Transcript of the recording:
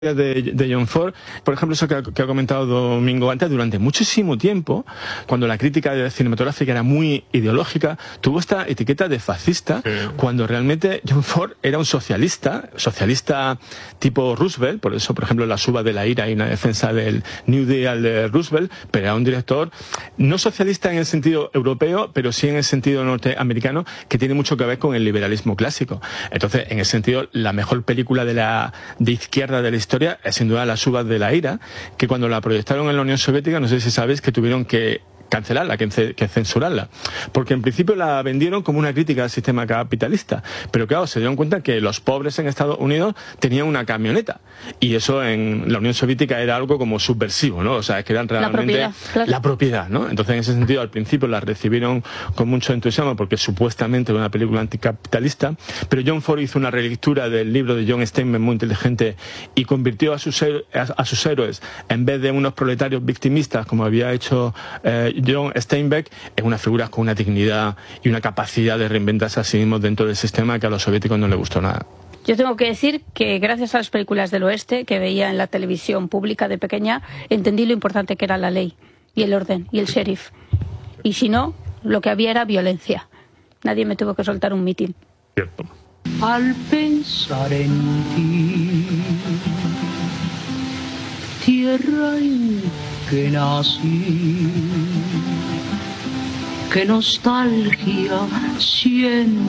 de John Ford, por ejemplo, eso que ha comentado Domingo antes, durante muchísimo tiempo, cuando la crítica cinematográfica era muy ideológica, tuvo esta etiqueta de fascista, cuando realmente John Ford era un socialista tipo Roosevelt, por eso, por ejemplo, La suba de la ira y una defensa del New Deal de Roosevelt, pero era un director no socialista en el sentido europeo, pero sí en el sentido norteamericano, que tiene mucho que ver con el liberalismo clásico. Entonces, en ese sentido, la mejor película de izquierda de la historia es sin duda La suba de la ira, que cuando la proyectaron en la Unión Soviética, no sé si sabéis que tuvieron que cancelarla, que censurarla, porque en principio la vendieron como una crítica al sistema capitalista, pero claro, se dieron cuenta que los pobres en Estados Unidos tenían una camioneta, y eso en la Unión Soviética era algo como subversivo, ¿no? O sea, es que eran realmente la propiedad, ¿no? Entonces, en ese sentido, al principio la recibieron con mucho entusiasmo, porque supuestamente era una película anticapitalista, pero John Ford hizo una relectura del libro de John Steinbeck muy inteligente, y convirtió a sus héroes, en vez de unos proletarios victimistas, como había hecho John Steinbeck, en unas figuras con una dignidad y una capacidad de reinventarse a sí mismos dentro del sistema que a los soviéticos no les gustó nada. Yo tengo que decir que gracias a las películas del oeste que veía en la televisión pública de pequeña, entendí lo importante que era la ley y el orden y el sheriff. Y si no, lo que había era violencia. Nadie me tuvo que soltar un mitin. Cierto. Al pensar en ti, tierra en que nací, qué nostalgia siento.